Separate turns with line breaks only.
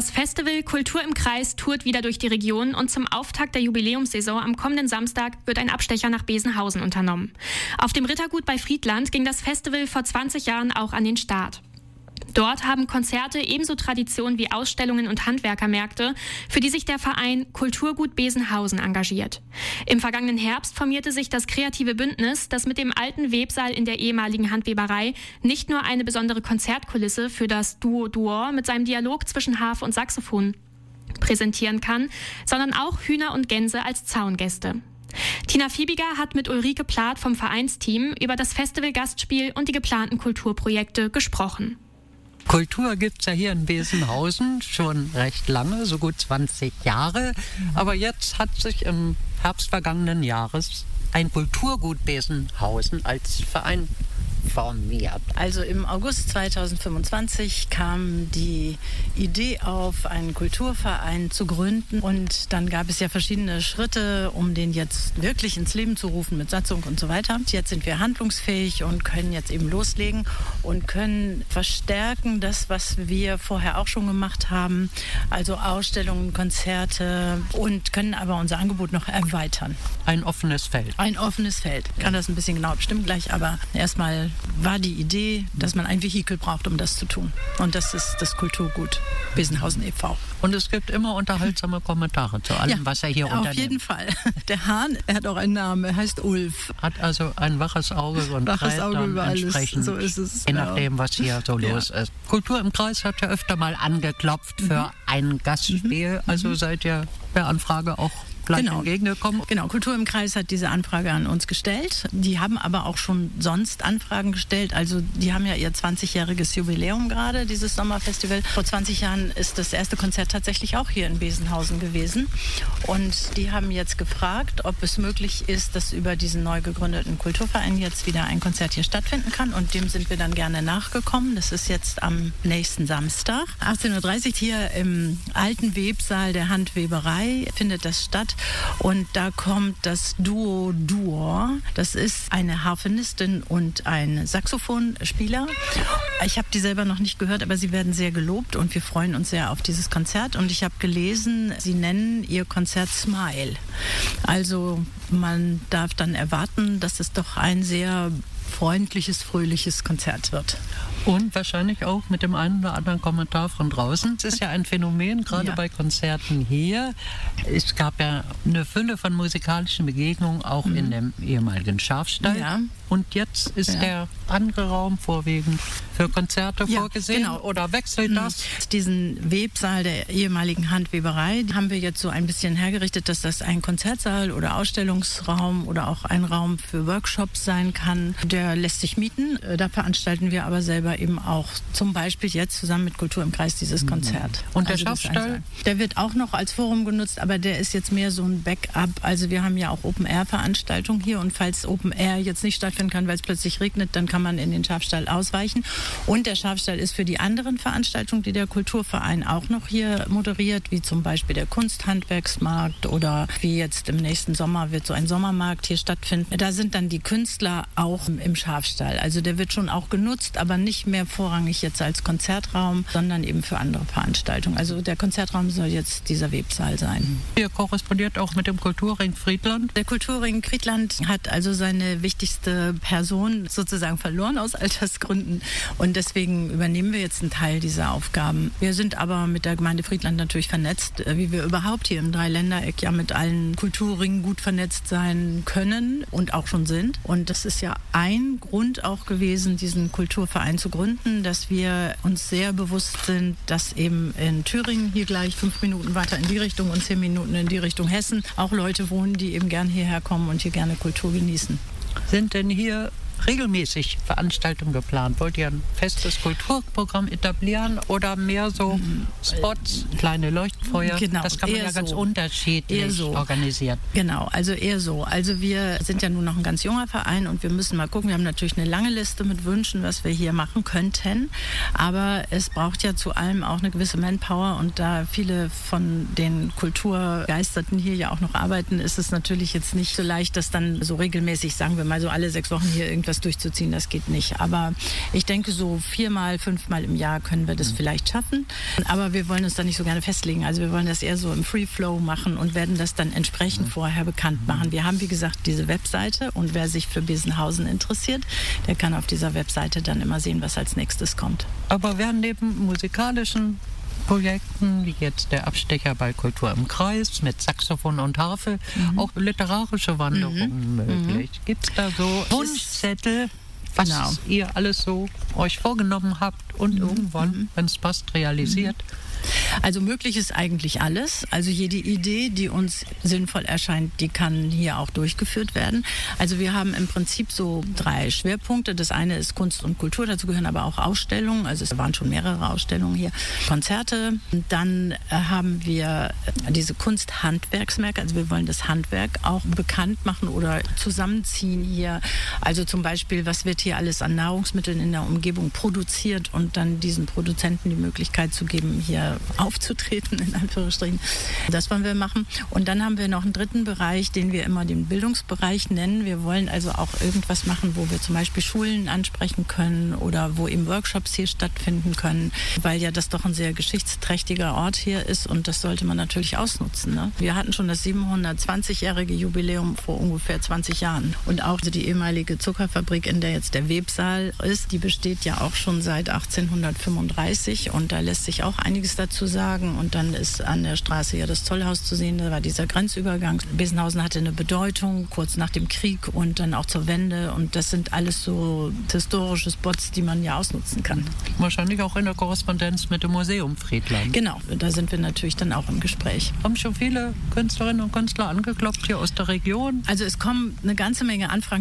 Das Festival Kultur im Kreis tourt wieder durch die Region und zum Auftakt der Jubiläumssaison am kommenden Samstag wird ein Abstecher nach Besenhausen unternommen. Auf dem Rittergut bei Friedland ging das Festival vor 20 Jahren auch an den Start. Dort haben Konzerte ebenso Tradition wie Ausstellungen und Handwerkermärkte, für die sich der Verein Kulturgut Besenhausen engagiert. Im vergangenen Herbst formierte sich das kreative Bündnis, das mit dem alten Websaal in der ehemaligen Handweberei nicht nur eine besondere Konzertkulisse für das Duo Duor mit seinem Dialog zwischen Harfe und Saxophon präsentieren kann, sondern auch Hühner und Gänse als Zaungäste. Tina Fiebiger hat mit Ulrike Plath vom Vereinsteam über das Festival-Gastspiel und die geplanten Kulturprojekte gesprochen.
Kultur gibt's ja hier in Besenhausen schon recht lange, so gut 20 Jahre. Aber jetzt hat sich im Herbst vergangenen Jahres ein Kulturgut Besenhausen als Verein formiert.
Also im August 2025 kam die Idee auf, einen Kulturverein zu gründen. Und dann gab es ja verschiedene Schritte, um den jetzt wirklich ins Leben zu rufen mit Satzung und so weiter. Jetzt sind wir handlungsfähig und können jetzt eben loslegen und können verstärken das, was wir vorher auch schon gemacht haben. Also Ausstellungen, Konzerte und können aber unser Angebot noch erweitern.
Ein offenes Feld.
Ein offenes Feld. Ich kann das ein bisschen genau bestimmen gleich, aber erstmal war die Idee, dass man ein Vehikel braucht, um das zu tun. Und das ist das Kulturgut Besenhausen e.V.
Und es gibt immer unterhaltsame Kommentare zu allem, was er hier unternimmt.
Auf jeden Fall. Der Hahn, er hat auch einen Namen, er heißt Ulf.
Hat also ein waches Auge und
waches
treibt
Auge
dann
über alles.
Entsprechend,
so ist es.
je nachdem, was hier so los ist. Kultur im Kreis hat ja öfter mal angeklopft für ein Gastspiel. Also seid ihr der Anfrage auch gleich entgegengekommen?
Genau, Kultur im Kreis hat diese Anfrage an uns gestellt. Die haben aber auch schon sonst Anfragen gestellt. Also die haben ja ihr 20-jähriges Jubiläum gerade, dieses Sommerfestival. Vor 20 Jahren ist das erste Konzert tatsächlich auch hier in Besenhausen gewesen. Und die haben jetzt gefragt, ob es möglich ist, dass über diesen neu gegründeten Kulturverein jetzt wieder ein Konzert hier stattfinden kann. Und dem sind wir dann gerne nachgekommen. Das ist jetzt am nächsten Samstag. 18:30 Uhr hier im alten Websaal der Handweberei findet das statt. Und da kommt das Duo Duor. Das ist eine Harfenistin und ein Saxophonspieler. Ich habe die selber noch nicht gehört, aber sie werden sehr gelobt und wir freuen uns sehr auf dieses Konzert. Und ich habe gelesen, sie nennen ihr Konzert Smile. Also man darf dann erwarten, dass es doch ein sehr freundliches, fröhliches Konzert wird.
Und wahrscheinlich auch mit dem einen oder anderen Kommentar von draußen. Es ist ja ein Phänomen, gerade bei Konzerten hier. Es gab ja eine Fülle von musikalischen Begegnungen, auch in dem ehemaligen Schafstall.
Ja.
Und jetzt ist der andere Raum vorwiegend für Konzerte vorgesehen.
Genau.
Oder wechselt das?
Diesen Websaal der ehemaligen Handweberei haben wir jetzt so ein bisschen hergerichtet, dass das ein Konzertsaal oder Ausstellungsraum oder auch ein Raum für Workshops sein kann. Der lässt sich mieten. Da veranstalten wir aber selber eben auch zum Beispiel jetzt zusammen mit Kultur im Kreis dieses Konzert.
Und der Schafstall?
Der wird auch noch als Forum genutzt, aber der ist jetzt mehr so ein Backup. Also wir haben ja auch Open-Air-Veranstaltungen hier und falls Open-Air jetzt nicht stattfinden kann, weil es plötzlich regnet, dann kann man in den Schafstall ausweichen. Und der Schafstall ist für die anderen Veranstaltungen, die der Kulturverein auch noch hier moderiert, wie zum Beispiel der Kunsthandwerksmarkt oder wie jetzt im nächsten Sommer wird so ein Sommermarkt hier stattfinden. Da sind dann die Künstler auch im Schafstall. Also der wird schon auch genutzt, aber nicht mehr vorrangig jetzt als Konzertraum, sondern eben für andere Veranstaltungen. Also der Konzertraum soll jetzt dieser Websaal sein.
Ihr korrespondiert auch mit dem Kulturring Friedland?
Der Kulturring Friedland hat also seine wichtigste Person sozusagen verloren aus Altersgründen und deswegen übernehmen wir jetzt einen Teil dieser Aufgaben. Wir sind aber mit der Gemeinde Friedland natürlich vernetzt, wie wir überhaupt hier im Dreiländereck ja mit allen Kulturringen gut vernetzt sein können und auch schon sind. Und das ist ja ein Grund auch gewesen, diesen Kulturverein zu gründen, dass wir uns sehr bewusst sind, dass eben in Thüringen hier gleich 5 Minuten weiter in die Richtung und 10 Minuten in die Richtung Hessen auch Leute wohnen, die eben gern hierher kommen und hier gerne Kultur genießen.
Sind denn hier regelmäßig Veranstaltungen geplant? Wollt ihr ein festes Kulturprogramm etablieren oder mehr so Spots, kleine Leuchtfeuer?
Genau,
das kann man ja ganz unterschiedlich organisieren.
Genau, also eher so. Also wir sind ja nun noch ein ganz junger Verein und wir müssen mal gucken. Wir haben natürlich eine lange Liste mit Wünschen, was wir hier machen könnten. Aber es braucht ja zu allem auch eine gewisse Manpower und da viele von den Kulturgeisterten hier ja auch noch arbeiten, ist es natürlich jetzt nicht so leicht, dass dann so regelmäßig, sagen wir mal so alle 6 Wochen hier irgendwas das durchzuziehen, das geht nicht. Aber ich denke, so 4-mal, 5-mal im Jahr können wir das vielleicht schaffen. Aber wir wollen uns da nicht so gerne festlegen. Also wir wollen das eher so im Free Flow machen und werden das dann entsprechend vorher bekannt machen. Wir haben, wie gesagt, diese Webseite und wer sich für Besenhausen interessiert, der kann auf dieser Webseite dann immer sehen, was als nächstes kommt.
Aber werden neben musikalischen Projekten, wie jetzt der Abstecher bei Kultur im Kreis mit Saxophon und Harfe, auch literarische Wanderungen möglich. Gibt es da so Wunschzettel, was ihr alles so euch vorgenommen habt und irgendwann, wenn es passt, realisiert?
Also möglich ist eigentlich alles. Also jede Idee, die uns sinnvoll erscheint, die kann hier auch durchgeführt werden. Also wir haben im Prinzip so 3 Schwerpunkte. Das eine ist Kunst und Kultur, dazu gehören aber auch Ausstellungen. Also es waren schon mehrere Ausstellungen hier. Konzerte. Dann haben wir diese Kunsthandwerksmärkte. Also wir wollen das Handwerk auch bekannt machen oder zusammenziehen hier. Also zum Beispiel, was wird hier alles an Nahrungsmitteln in der Umgebung produziert und dann diesen Produzenten die Möglichkeit zu geben, hier aufzutreten, in Anführungsstrichen. Das wollen wir machen. Und dann haben wir noch einen dritten Bereich, den wir immer den Bildungsbereich nennen. Wir wollen also auch irgendwas machen, wo wir zum Beispiel Schulen ansprechen können oder wo eben Workshops hier stattfinden können, weil ja das doch ein sehr geschichtsträchtiger Ort hier ist und das sollte man natürlich ausnutzen. Ne? Wir hatten schon das 720-jährige Jubiläum vor ungefähr 20 Jahren. Und auch die ehemalige Zuckerfabrik, in der jetzt der Websaal ist, die besteht ja auch schon seit 1835 und da lässt sich auch einiges dazu sagen. Und dann ist an der Straße ja das Zollhaus zu sehen, da war dieser Grenzübergang. Besenhausen hatte eine Bedeutung, kurz nach dem Krieg und dann auch zur Wende. Und das sind alles so historische Spots, die man ja ausnutzen kann.
Wahrscheinlich auch in der Korrespondenz mit dem Museum Friedland.
Genau, da sind wir natürlich dann auch im Gespräch.
Haben schon viele Künstlerinnen und Künstler angeklopft hier aus der Region?
Also es kommen eine ganze Menge Anfragen.